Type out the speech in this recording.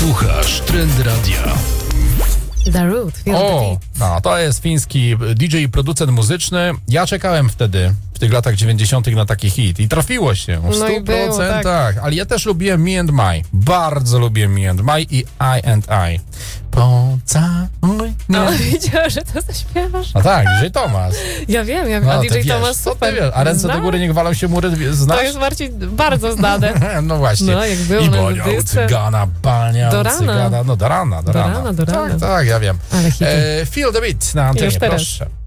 Słuchasz Trend Radia. Darude, Feel the Beat. No, to jest fiński DJ i producent muzyczny. Ja czekałem wtedy, w tych latach 90. na taki hit i trafiło się w 100%, No i było, tak. Ale ja też lubiłem Me and My. Bardzo lubiłem Me and My i I and I. Pocałuj mnie. No, wiedziałam, że to zaśpiewasz. No tak, DJ Tomas. Ja wiem, No, a ty DJ wiesz, Tomas co ty super. wiesz? A ręce do góry niech walą się mury, znasz? To jest, Marcin, bardzo znane. No właśnie. No, jak było I na bania u dysce. cygana, bania Do u rana. cygana. No do rana. Do rana. Tak, ja wiem. Ale hity. Feel the Beat na antenie, Już teraz. proszę.